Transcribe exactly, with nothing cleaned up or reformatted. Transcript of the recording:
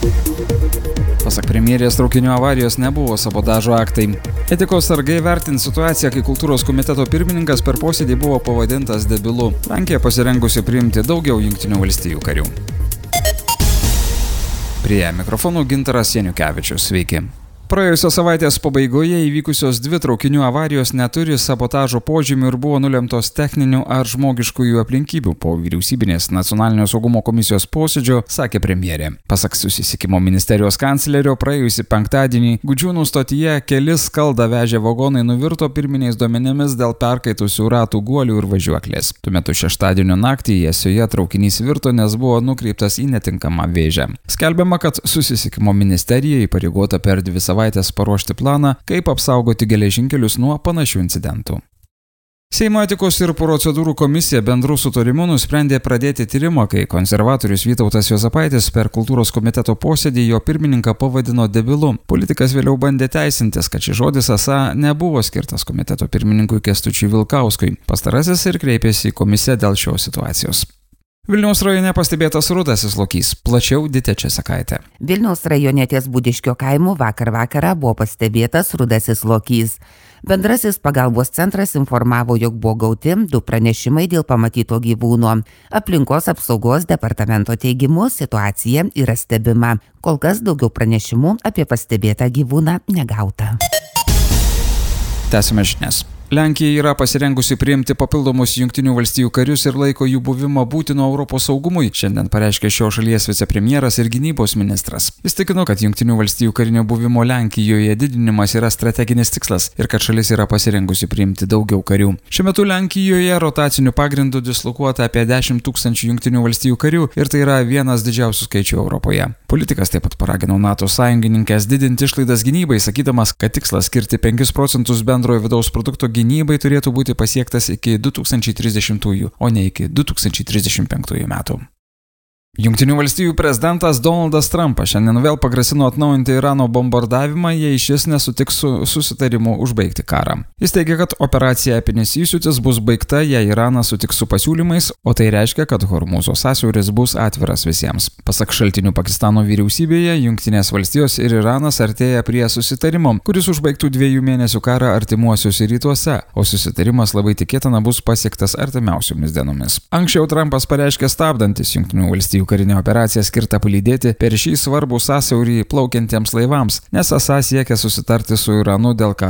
Pasak premjerės, traukinių avarijos nebuvo sabotažo aktai. Etikos sargai vertins situaciją, kai kultūros komiteto pirmininkas per posėdį buvo pavadintas debilu. Lenkija pasirengusi priimti daugiau Jungtinių valstijų karių. Prie mikrofonų Gintaras Janiukevičius. Sveiki. Praėjusios savaitės pabaigoje įvykusios dvi traukinių avarijos neturi sabotažo požymių ir buvo nulemtos techninių ar žmogiškųjų aplinkybių po vyriausybinės nacionalinio saugumo komisijos posėdžio, sakė premjerė. Pasak susisiekimo ministerijos kanclerio, praėjusį penktadienį Gudžiūnų stotyje keli skaldą vežę vagonai nuvirto pirminiais duomenimis dėl perkaitusių ratų guolių ir važiuoklės. Tuo metu šeštadienio naktį Jesioje traukinys virto, nes buvo nukreiptas į netinkamą vėžę. Skelbiama, kad susisiekimo ministerija įpareigota per dvi savaitės paruošti planą, kaip apsaugoti geležinkelius nuo panašių incidentų. Seimo etikos ir procedūrų komisija bendrų sutarimų nusprendė pradėti tyrimą, kai konservatorius Vytautas Juozapaitis per kultūros komiteto posėdį jo pirmininką pavadino debilu. Politikas vėliau bandė teisintis, kad šis žodis esą nebuvo skirtas komiteto pirmininkui Kęstučiui Vilkauskui. Pastarasis ir kreipėsi į komisiją dėl šios situacijos. Vilniaus rajone pastebėtas rudasis lokys. Plačiau Ditė Česakaitė. Vilniaus rajone ties Budiškio kaimu vakar vakarą buvo pastebėtas rudasis lokys. Bendrasis pagalbos centras informavo, jog buvo gauti du pranešimai dėl pamatyto gyvūno. Aplinkos apsaugos departamento teigimu situacija yra stebima. Kol kas daugiau pranešimų apie pastebėtą gyvūną negauta. Tęsime žinias. Lenkija yra pasirengusi priimti papildomus Jungtinių valstijų karius ir laiko jų buvimą būtino Europos saugumui, šiandien pareiškė šios šalies vicepremjeras ir gynybos ministras. Jis tikino, kad Jungtinių valstijų karinio buvimo Lenkijoje didinimas yra strateginis tikslas ir kad šalis yra pasirengusi priimti daugiau karių. Šiuo metu Lenkijoje rotaciniu pagrindu dislokuota apie dešimt tūkstančių Jungtinių valstijų karių ir tai yra vienas didžiausių skaičių Europoje. Politikas taip pat paragino NATO sąjungininkes didinti išlaidas gynybai, sakydamas, kad tikslas skirti penkis procentus bendrojo vidaus produkto gynybai turėtų būti pasiektas iki du tūkstančiai trisdešimtųjų, o ne iki du tūkstančiai trisdešimt penktųjų metų. Jungtinių valstijų prezidentas Donaldas Trumpas šiandien vėl pagrasino atnaujinti Irano bombardavimą, jei šis nesutiks su susitarimu užbaigti karą. Jis teigia, kad operacija Epinis įsiūtis bus baigta, jei Iranas sutiks su pasiūlymais, o tai reiškia, kad Hormūzo sąsiauris bus atviras visiems. Pasak šaltinių Pakistano vyriausybėje, Jungtinės valstijos ir Iranas artėja prie susitarimo, kuris užbaigtų dviejų mėnesių karą artimuosiuose rytuose, o susitarimas labai tikėtina bus pasiektas artimiausiomis dienomis. Anksčiau Trumpas pareiškė stabdantis Jungtinių valstijų karinė operacija skirta palydėti per šį svarbų sąsiaurį plaukiantiems laivams, nes esą siekia susitarti su Iranu dėl karo